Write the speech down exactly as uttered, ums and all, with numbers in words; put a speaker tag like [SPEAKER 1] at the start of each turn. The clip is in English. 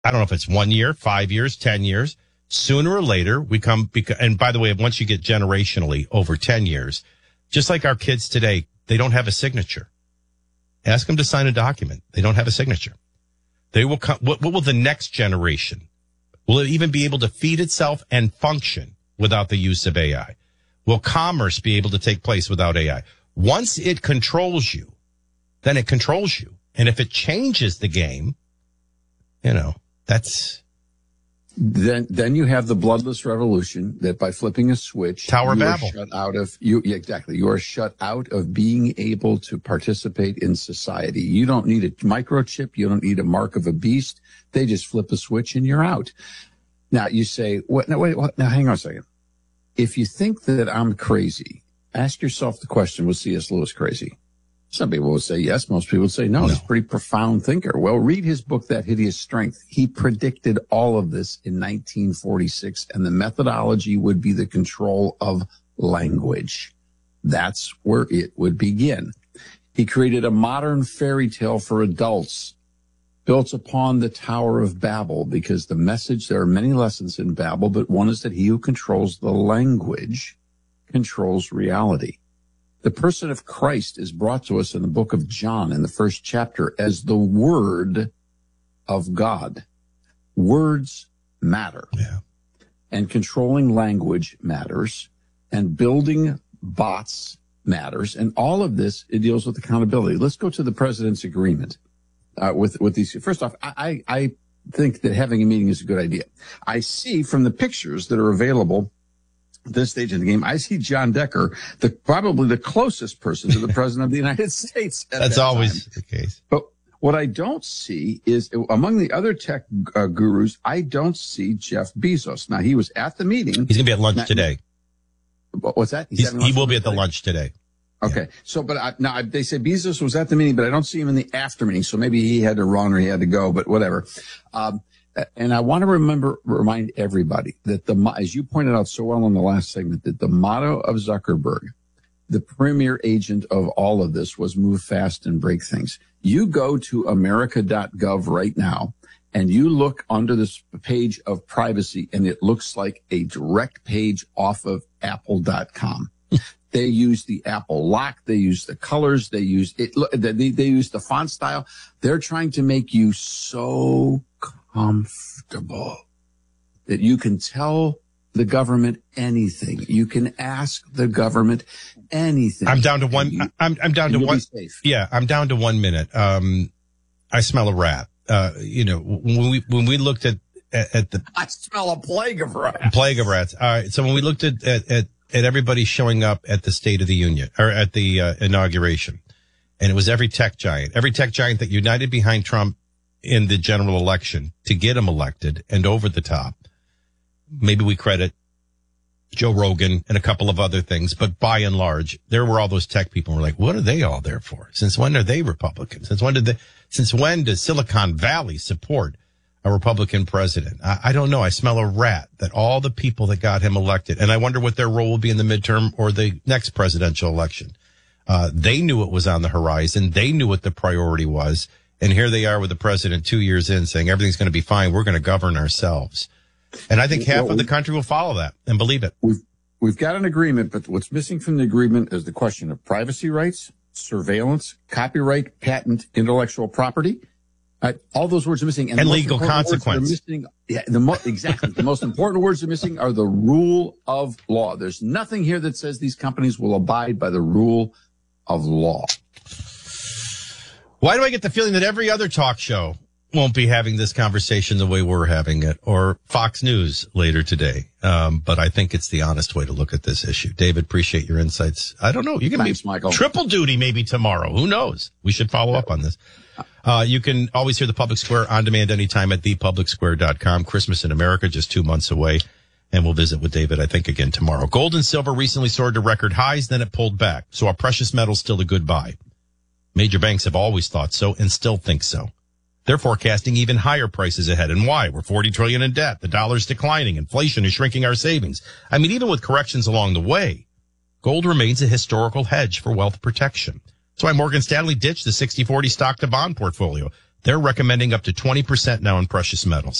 [SPEAKER 1] I don't know if it's one year, five years, ten years. Sooner or later, we come, because, and by the way, once you get generationally over ten years, just like our kids today, they don't have a signature. Ask them to sign a document. They don't have a signature. They will come. What, what will the next generation? Will it even be able to feed itself and function without the use of A I? Will commerce be able to take place without A I? Once it controls you, then it controls you. And if it changes the game, you know, that's...
[SPEAKER 2] Then, then you have the bloodless revolution that by flipping a switch,
[SPEAKER 1] Tower
[SPEAKER 2] you
[SPEAKER 1] Babel.
[SPEAKER 2] are shut out of you. Yeah, exactly. You are shut out of being able to participate in society. You don't need a microchip. You don't need a mark of a beast. They just flip a switch and you're out. Now you say, what? No, wait, what? Now hang on a second. If you think that I'm crazy, ask yourself the question, was C S Lewis crazy? Some people would say yes. Most people would say no. no. He's a pretty profound thinker. Well, read his book, That Hideous Strength. He predicted all of this in nineteen forty-six, and the methodology would be the control of language. That's where it would begin. He created a modern fairy tale for adults built upon the Tower of Babel, because the message, there are many lessons in Babel, but one is that he who controls the language controls reality. The person of Christ is brought to us in the book of John in the first chapter as the Word of God. Words matter.
[SPEAKER 1] Yeah.
[SPEAKER 2] And controlling language matters. And building bots matters. And all of this, it deals with accountability. Let's go to the president's agreement uh, with, with these. First off, I, I think that having a meeting is a good idea. I see from the pictures that are available this stage of the game, I see John Decker, the probably the closest person to the president of the United States.
[SPEAKER 1] That's
[SPEAKER 2] that
[SPEAKER 1] always
[SPEAKER 2] time.
[SPEAKER 1] the case.
[SPEAKER 2] But what I don't see is, among the other tech uh, gurus, I don't see Jeff Bezos. Now, he was at the meeting.
[SPEAKER 1] He's going to be at lunch
[SPEAKER 2] now,
[SPEAKER 1] today.
[SPEAKER 2] What's that?
[SPEAKER 1] He's, he will be at the lunch today.
[SPEAKER 2] Okay. Yeah. So, but I, now they say Bezos was at the meeting, but I don't see him in the after meeting. So maybe he had to run or he had to go, but whatever. Um, And I want to remember, remind everybody that the, as you pointed out so well in the last segment, that the motto of Zuckerberg, the premier agent of all of this, was move fast and break things. You go to america dot gov right now and you look under this page of privacy and it looks like a direct page off of apple dot com. They use the Apple lock. They use the colors. They use it. They, they use the font style. They're trying to make you so comfortable that you can tell the government anything. You can ask the government anything.
[SPEAKER 1] I'm down to one. You, I'm I'm down to one. Yeah, I'm down to one minute. Um, I smell a rat. Uh, you know, when we when we looked at at, at the
[SPEAKER 2] I smell a plague of rats.
[SPEAKER 1] Plague of rats. All right. So when we looked at at at, at everybody showing up at the State of the Union or at the uh, inauguration, and it was every tech giant, every tech giant that united behind Trump in the general election to get him elected and over the top. Maybe we credit Joe Rogan and a couple of other things, but by and large, there were all those tech people who were like, what are they all there for? Since when are they Republicans? Since when did they, since when does Silicon Valley support a Republican president? I, I don't know. I smell a rat that all the people that got him elected, and I wonder what their role will be in the midterm or the next presidential election. Uh, they knew it was on the horizon. They knew what the priority was. And here they are with the president two years in saying everything's going to be fine. We're going to govern ourselves. And I think half well, of the country will follow that and believe it.
[SPEAKER 2] We've, we've got an agreement, but what's missing from the agreement is the question of privacy rights, surveillance, copyright, patent, intellectual property. Uh, all those words are missing.
[SPEAKER 1] And, and legal consequence.
[SPEAKER 2] Missing, yeah, the mo- exactly. The most important words are missing are the rule of law. There's nothing here that says these companies will abide by the rule of law.
[SPEAKER 1] Why do I get the feeling that every other talk show won't be having this conversation the way we're having it, or Fox News later today? Um, but I think it's the honest way to look at this issue. David, appreciate your insights. I don't know. You can
[SPEAKER 2] Thanks,
[SPEAKER 1] be
[SPEAKER 2] Michael.
[SPEAKER 1] Triple duty maybe tomorrow. Who knows? We should follow up on this. Uh, you can always hear the Public Square on demand anytime at the public square dot com. Christmas in America just two months away. And we'll visit with David, I think, again tomorrow. Gold and silver recently soared to record highs, then it pulled back. So our precious metal's still a good buy. Major banks have always thought so and still think so. They're forecasting even higher prices ahead. And why? We're forty trillion dollars in debt. The dollar's declining. Inflation is shrinking our savings. I mean, even with corrections along the way, gold remains a historical hedge for wealth protection. That's why Morgan Stanley ditched the sixty forty stock to bond portfolio. They're recommending up to twenty percent now in precious metals.